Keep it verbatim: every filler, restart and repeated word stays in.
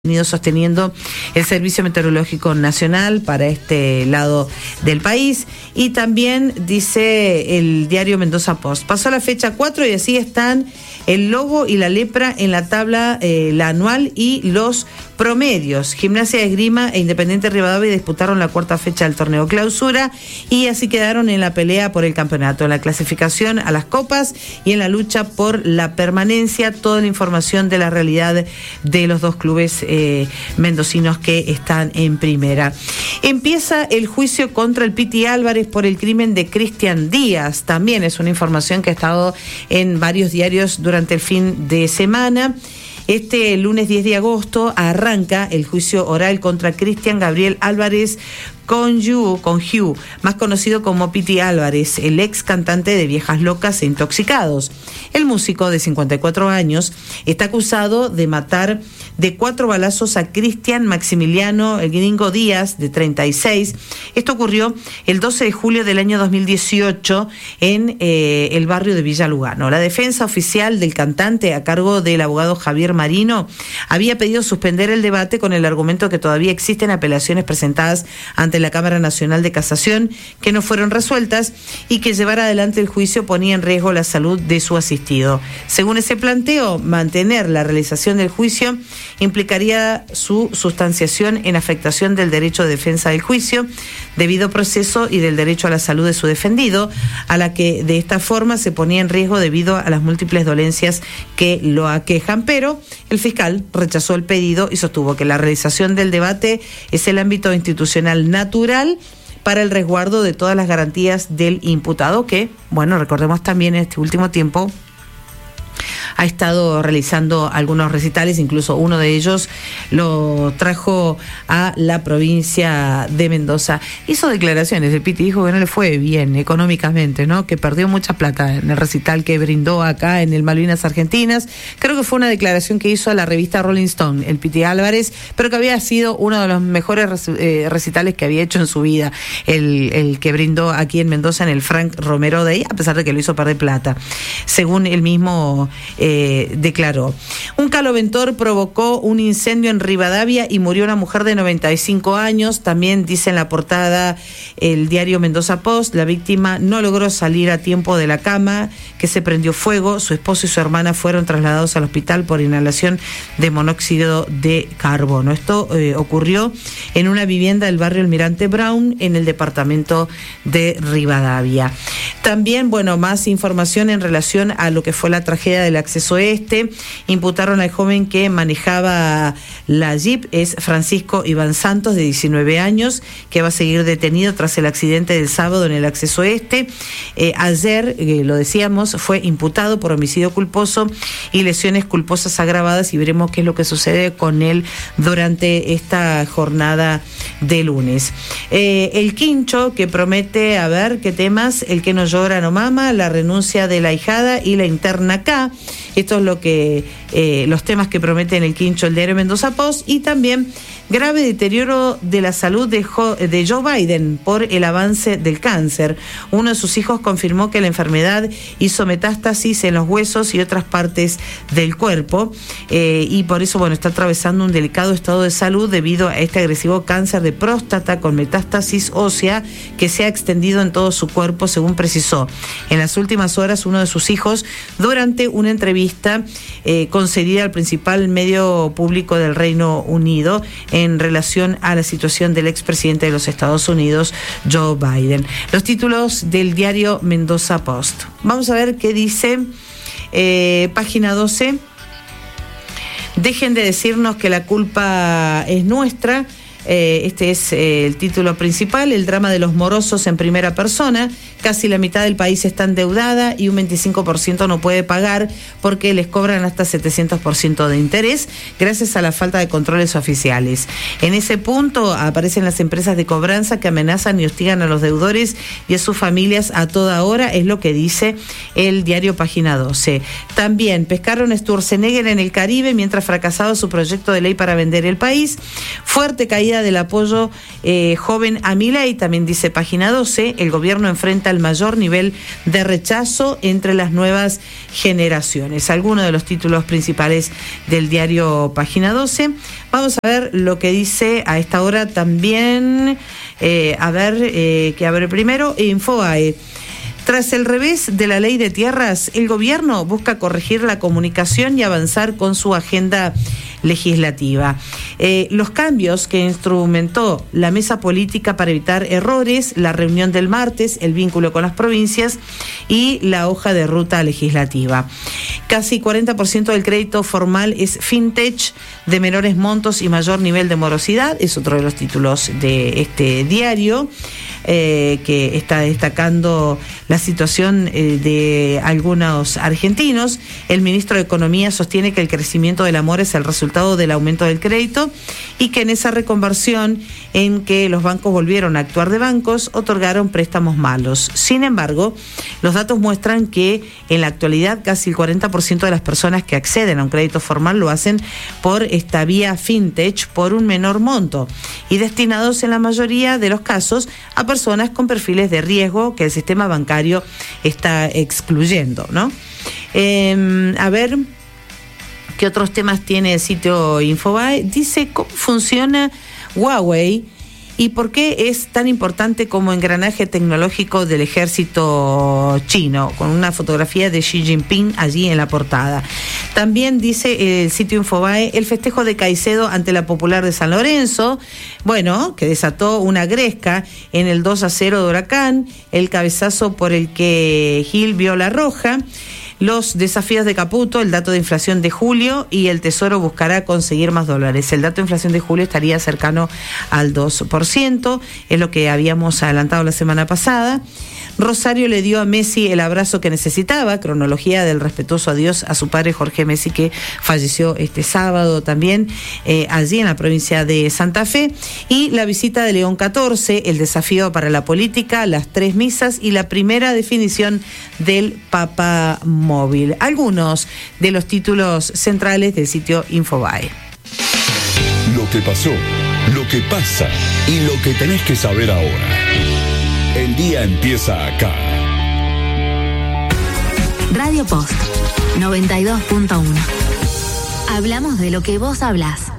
venido sosteniendo el Servicio Meteorológico Nacional para este lado del país. Y también dice el diario Mendoza Post, pasó la fecha cuatro y así están el lobo y la lepra en la tabla, eh, la anual y los promedios. Gimnasia de Esgrima e Independiente Rivadavia disputaron la cuarta fecha del torneo clausura y así quedaron en la pelea por el campeonato, en la clasificación a las copas y en la lucha por la permanencia. Toda la información de la realidad de los dos clubes eh, mendocinos que están en primera. Empieza el juicio contra el Piti Álvarez por el crimen de Cristian Díaz. También es una información que ha estado en varios diarios durante el fin de semana. Este lunes diez de agosto arranca el juicio oral contra Cristian Gabriel Álvarez Conju, Conju, más conocido como Piti Álvarez, el ex cantante de Viejas Locas e Intoxicados. El músico de cincuenta y cuatro años está acusado de matar de cuatro balazos a Cristian Maximiliano el Gringo Díaz, de treinta y seis. Esto ocurrió el doce de julio del año dos mil dieciocho en eh, el barrio de Villa Lugano. La defensa oficial del cantante, a cargo del abogado Javier Marino, había pedido suspender el debate con el argumento que todavía existen apelaciones presentadas ante la Cámara Nacional de Casación que no fueron resueltas y que llevar adelante el juicio ponía en riesgo la salud de su asistido. Según ese planteo, mantener la realización del juicio implicaría su sustanciación en afectación del derecho de defensa del juicio, debido proceso y del derecho a la salud de su defendido, a la que de esta forma se ponía en riesgo debido a las múltiples dolencias que lo aquejan. Pero el fiscal rechazó el pedido y sostuvo que la realización del debate es el ámbito institucional natural para el resguardo de todas las garantías del imputado, que, bueno, recordemos también en este último tiempo ha estado realizando algunos recitales, incluso uno de ellos lo trajo a la provincia de Mendoza. Hizo declaraciones, el Piti dijo que no le fue bien económicamente, ¿no? Que perdió mucha plata en el recital que brindó acá en el Malvinas Argentinas. Creo que fue una declaración que hizo a la revista Rolling Stone, el Piti Álvarez, pero que había sido uno de los mejores eh, recitales que había hecho en su vida, el, el que brindó aquí en Mendoza en el Frank Romero Day, a pesar de que lo hizo perder plata, según él mismo Eh, declaró. Un caloventor provocó un incendio en Rivadavia y murió una mujer de noventa y cinco años. También dice en la portada el diario Mendoza Post, la víctima no logró salir a tiempo de la cama, que se prendió fuego. Su esposo y su hermana fueron trasladados al hospital por inhalación de monóxido de carbono. Esto eh, ocurrió en una vivienda del barrio Almirante Brown, en el departamento de Rivadavia. También, bueno, más información en relación a lo que fue la tragedia del acceso este. Imputaron al joven que manejaba la Jeep, es Francisco Iván Santos, de diecinueve años, que va a seguir detenido tras el accidente del sábado en el acceso este. Eh, ayer, eh, lo decíamos, fue imputado por homicidio culposo y lesiones culposas agravadas, y veremos qué es lo que sucede con él durante esta jornada de lunes. Eh, el quincho que promete, a ver qué temas, el que no llora no mama, la renuncia de la ahijada y la interna acá. Esto es lo que eh, los temas que prometen el quincho el diario Mendoza Post. Y también grave deterioro de la salud de, jo, de Joe Biden por el avance del cáncer. Uno de sus hijos confirmó que la enfermedad hizo metástasis en los huesos y otras partes del cuerpo, eh, y por eso, bueno, está atravesando un delicado estado de salud debido a este agresivo cáncer de próstata con metástasis ósea que se ha extendido en todo su cuerpo, según precisó en las últimas horas uno de sus hijos durante una entrevista eh, concedida al principal medio público del Reino Unido en relación a la situación del expresidente de los Estados Unidos, Joe Biden. Los títulos del diario Mendoza Post. Vamos a ver qué dice eh, página doce. Dejen de decirnos que la culpa es nuestra. Eh, este es eh, el título principal, el drama de los morosos en primera persona. Casi la mitad del país está endeudada y un veinticinco por ciento no puede pagar porque les cobran hasta setecientos por ciento de interés gracias a la falta de controles oficiales. En ese punto aparecen las empresas de cobranza que amenazan y hostigan a los deudores y a sus familias a toda hora, es lo que dice el diario Página doce. También pescaron a Sturzenegger en el Caribe mientras fracasaba su proyecto de ley para vender el país. Fuerte caída caída del apoyo eh, joven a Milei, también dice Página doce, el gobierno enfrenta el mayor nivel de rechazo entre las nuevas generaciones. Algunos de los títulos principales del diario Página doce. Vamos a ver lo que dice a esta hora también, eh, a ver, eh, que abre primero, Infobae. Tras el revés de la ley de tierras, el gobierno busca corregir la comunicación y avanzar con su agenda legislativa. Eh, los cambios que instrumentó la mesa política para evitar errores, la reunión del martes, el vínculo con las provincias y la hoja de ruta legislativa. Casi cuarenta por ciento del crédito formal es fintech, de menores montos y mayor nivel de morosidad, es otro de los títulos de este diario, eh, que está destacando la situación eh, de algunos argentinos. El ministro de Economía sostiene que el crecimiento del amor es el resultado del aumento del crédito y que en esa reconversión en que los bancos volvieron a actuar de bancos, otorgaron préstamos malos. Sin embargo, los datos muestran que en la actualidad casi el cuarenta por ciento de las personas que acceden a un crédito formal lo hacen por esta vía fintech por un menor monto y destinados en la mayoría de los casos a personas con perfiles de riesgo que el sistema bancario está excluyendo, ¿no? Eh, a ver, ¿qué otros temas tiene el sitio Infobae? Dice cómo funciona Huawei y por qué es tan importante como engranaje tecnológico del ejército chino, con una fotografía de Xi Jinping allí en la portada. También dice el sitio Infobae el festejo de Caicedo ante la Popular de San Lorenzo, bueno, que desató una gresca en el dos a cero de Huracán, el cabezazo por el que Gil vio la roja. Los desafíos de Caputo, el dato de inflación de julio y el Tesoro buscará conseguir más dólares. El dato de inflación de julio estaría cercano al dos por ciento, es lo que habíamos adelantado la semana pasada. Rosario le dio a Messi el abrazo que necesitaba, cronología del respetuoso adiós a su padre Jorge Messi, que falleció este sábado también eh, allí en la provincia de Santa Fe, y la visita de León catorce, el desafío para la política, las tres misas y la primera definición del Papa Móvil. Algunos de los títulos centrales del sitio Infobae. Lo que pasó, lo que pasa y lo que tenés que saber ahora. El día empieza acá. Radio Post noventa y dos punto uno. Hablamos de lo que vos hablás.